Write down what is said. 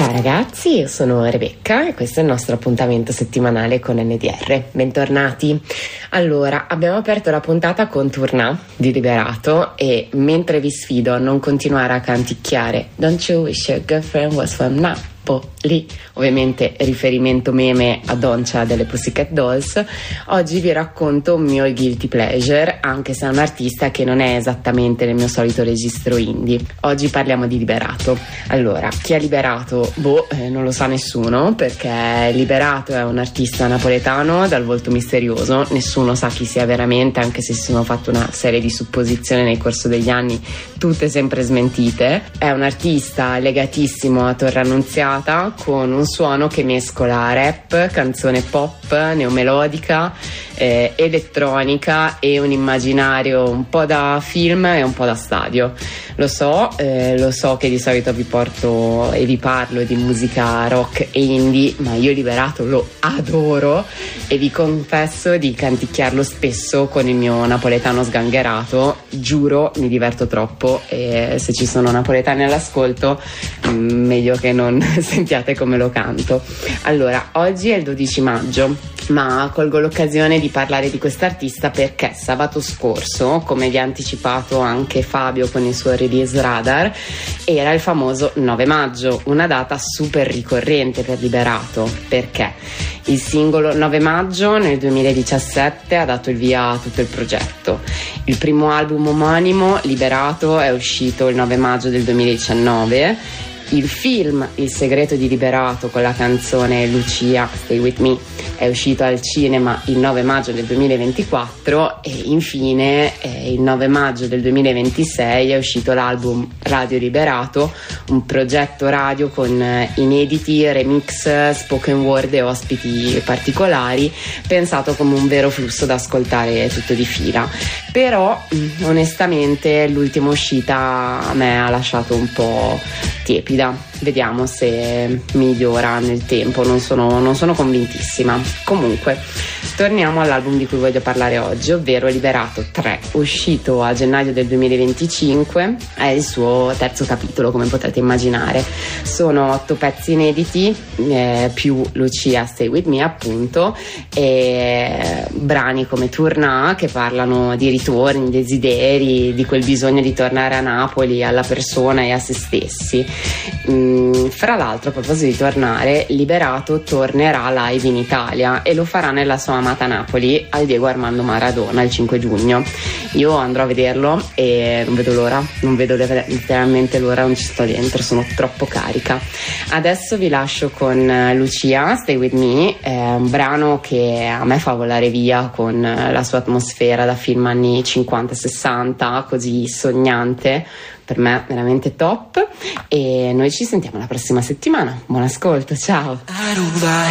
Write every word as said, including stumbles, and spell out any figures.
Ciao ragazzi, io sono Rebecca e questo è il nostro appuntamento settimanale con N D R. Bentornati. Allora, abbiamo aperto la puntata con Tournà di Liberato e mentre vi sfido a non continuare a canticchiare Don't you wish your girlfriend was from Napoli, ovviamente riferimento meme a Doncia delle Pussycat Dolls, oggi vi racconto un mio guilty pleasure, anche se è un artista che non è esattamente nel mio solito registro indie. Oggi parliamo di Liberato. Allora, chi è Liberato? Boh, eh, non lo sa nessuno, perché Liberato è un artista napoletano dal volto misterioso, nessuno sa chi sia veramente, anche se si sono fatte una serie di supposizioni nel corso degli anni, tutte sempre smentite. È un artista legatissimo a Torre Annunziata, con un suono che mescola rap, canzone pop, neomelodica, eh, elettronica e un immaginario un po' da film e un po' da stadio. Lo so, eh, lo so che di solito vi porto e vi parlo di musica rock e indie, ma io Liberato lo adoro e vi confesso di canticchiarlo spesso con il mio napoletano sgangherato. Giuro, mi diverto troppo e se ci sono napoletani all'ascolto, meglio che non sentiate come lo canto. Allora, oggi è il dodici maggio, ma colgo l'occasione di parlare di quest'artista perché sabato scorso, come vi ha anticipato anche Fabio con il suo release radar, era il famoso nove maggio, una data super ricorrente per Liberato, perché il singolo nove maggio nel duemiladiciassette ha dato il via a tutto il progetto. Il primo album omonimo, Liberato, è uscito il nove maggio del duemiladiciannove. Il film Il segreto di Liberato con la canzone Lucia Stay With Me è uscito al cinema il nove maggio del duemilaventiquattro e infine eh, il nove maggio del duemilaventisei è uscito l'album Radio Liberato, un progetto radio con eh, inediti, remix, spoken word e ospiti particolari, pensato come un vero flusso da ascoltare tutto di fila. Però onestamente l'ultima uscita a me ha lasciato un po' tiepida, vediamo se migliora nel tempo, non sono, non sono convintissima. Comunque torniamo all'album di cui voglio parlare oggi, ovvero Liberato tre, uscito a gennaio del duemilaventicinque, è il suo terzo capitolo, come potrete immaginare. Sono otto pezzi inediti, eh, più Lucia Stay With Me appunto, e brani come Tournà che parlano di ritorni, desideri, di quel bisogno di tornare a Napoli, alla persona e a se stessi. Mm, fra l'altro, a proposito di tornare, Liberato tornerà live in Italia e lo farà nella sua amata Napoli al Diego Armando Maradona il cinque giugno. Io andrò a vederlo e non vedo l'ora, non vedo letteralmente l'ora, non ci sto dentro, sono troppo carica. Adesso vi lascio con Lucia Stay With Me, è un brano che a me fa volare via con la sua atmosfera da film anni cinquanta sessanta, così sognante. Per me veramente top e noi ci sentiamo la prossima settimana. Buon ascolto, ciao. I don't buy